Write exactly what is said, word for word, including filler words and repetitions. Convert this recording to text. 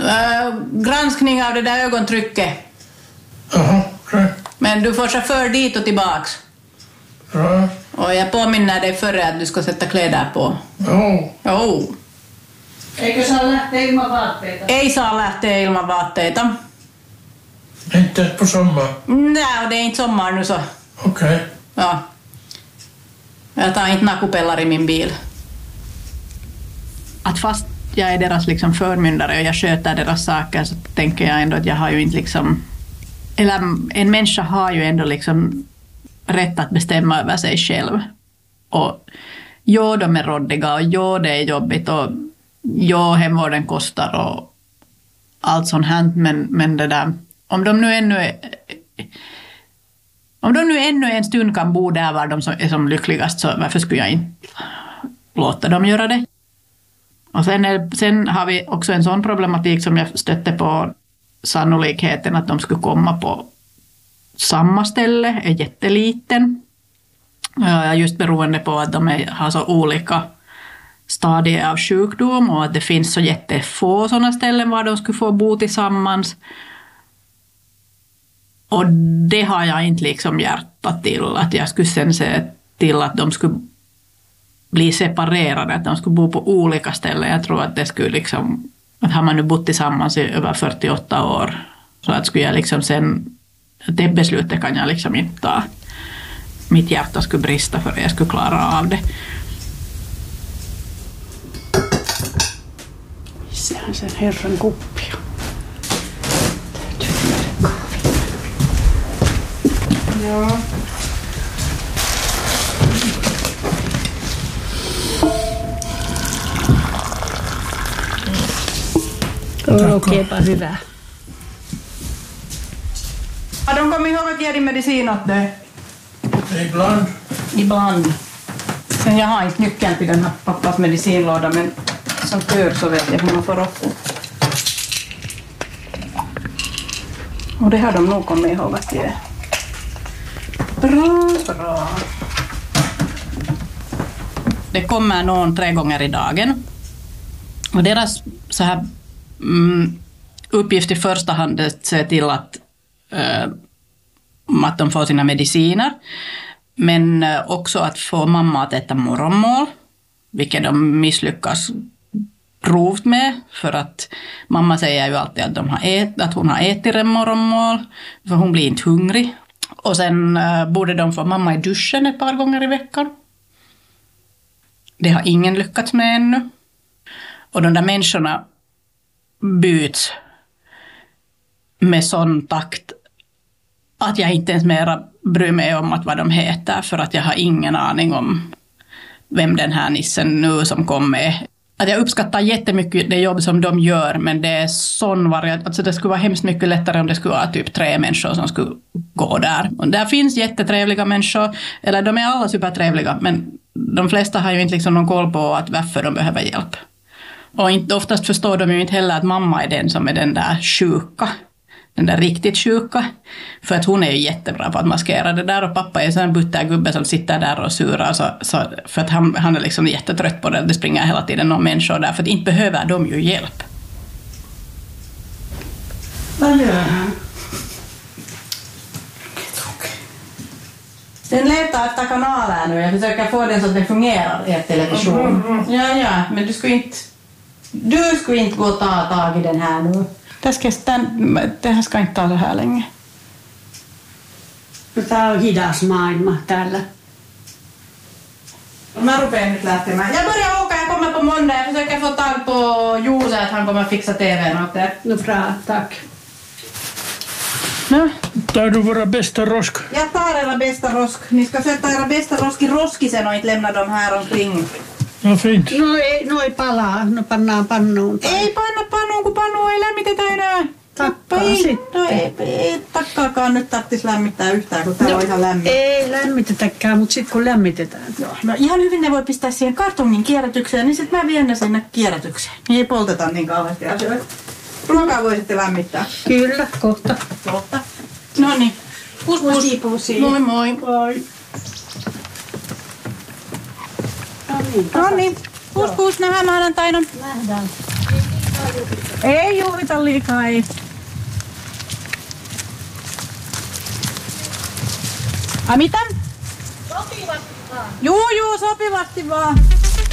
Uh, granskning av det där ögontrycket. Jaha, okej. Okay. Men du får chaufför dit och tillbaks. Ja. Och jag påminner dig före att du ska sätta kläder på. Jo. Jo. Eikö saa lähteä ilman vaatteita? Ei saa lähteä ilman vaatteita. Inte på sommar? Nej, det är inte sommar nu så. Okej. Okay. Ja. Jag tar inte nakupellar i min bil. Att fast jag är deras liksom förmyndare och jag sköter deras saker så tänker jag ändå att jag har ju inte liksom... Eller en människa har ju ändå liksom rätt att bestämma över sig själv. Och ja, de är råddiga och ja, det är jobbigt och ja, hemvården kostar och allt sånt här. Men, men det där, om de nu ännu är, om de nu ännu en stund kan bo där var de som är som lyckligast så varför skulle jag inte låta dem göra det? Och sen, är, sen har vi också en sån problematik som jag stötte på. Sannolikheten att de skulle komma på samma ställe är jätteliten. Just beroende på att de är, har så olika stadier av sjukdom och att det finns så jättefå sådana ställen var de skulle få bo tillsammans. Och det har jag inte liksom hjärtat till. Att jag skulle sen se till att de skulle bli separerade, att de skulle bo på olika ställen. Jag tror att det skulle liksom... Att har man nu bott tillsammans i över fyrtioåtta år så att skulle jag liksom sen, det beslutet kan jag liksom inte ta. Mitt hjärta skulle brista för att jag skulle klara av det. Sehän sen herran kuppia. Ja. Oikeinpa hyvä. Har de kommit ihåg att ge din medicin åt dig? Ibland. Ibland. Sen jag har inte nyckeln till den här pappas medicinlåda men som tur så vet jag hur man får upp den. Och det har de nog kommit ihåg att ge. Bra, bra. Det kommer någon tre gånger i dagen. Och deras så här Mm, uppgift i första hand är att se till att, äh, att de får sina mediciner. Men äh, också att få mamma att äta morgonmål. Vilket de misslyckas grovt med. För att mamma säger ju alltid att, de har ät, att hon har ätit en morgonmål. För hon blir inte hungrig. Och sen äh, borde de få mamma i duschen ett par gånger i veckan. Det har ingen lyckats med ännu. Och de där människorna byts med sån takt att jag inte ens mera bryr mig om att vad de heter för att jag har ingen aning om vem den här nissen nu som kom med. Att jag uppskattar jättemycket det jobb som de gör men det är sån variant. Alltså det skulle vara hemskt mycket lättare om det skulle vara typ tre människor som skulle gå där. Och där finns jättetrevliga människor, eller de är alla supertrevliga men de flesta har ju inte liksom någon koll på att varför de behöver hjälp. Och inte, oftast förstår de ju inte heller att mamma är den som är den där sjuka. Den där riktigt sjuka. För att hon är ju jättebra på att maskera det där. Och pappa är en sån buttergubbe som sitter där och surar. Så, så, för att han, han är liksom jättetrött på det. Det springer hela tiden någon människa där. För att inte behöver de ju hjälp. Vad gör han? Den letar efter kanaler nu. Jag försöker få den så att det fungerar i television. Ja, ja. Men du skulle inte... Du skulle inte gå och ta tag i den här nu. Det, ska stann, det här ska inte ta så här länge. Tämä on hidas maailma täällä. Mä rupean nyt lähtemään. Jag börjar åka, jag kommer på måndag. Jag försöker få tag på Jose att han kommer fixa tvn åt er. No bra, tack. No. Tar du våra bästa rosk? Jag tar era bästa rosk. Ni ska sätta era bästa rosk i roskisen och inte lämna dem här omkring. No fint. No ei, no ei palaa, no pannaan pannuun. Tai... Ei panna pannuun, kun pannu ei lämmitetä enää. Takkaa ei, sitten. No ei, ei takkaakaan nyt tarvitsisi lämmittää yhtään, kun täällä no, on ihan lämmin. Ei lämmitetäkään, mutta sitten kun lämmitetään. No, no ihan hyvin ne voi pistää siihen kartongin kierrätykseen, niin sitten mä vien ne sinne kierrätykseen. Niin ei polteta niin kauheasti asioita. Ruokaa voisitte lämmittää. Kyllä, kohta. Kohta. No niin. Pus, pus. Pusi. Moi moi. Moi. No niin. Pus pus, nähdään maanantaina. Nähdään. Ei juhlita liikaa, ei. Ai mitä? Sopivasti vaan. Juu, juu, sopivasti vaan.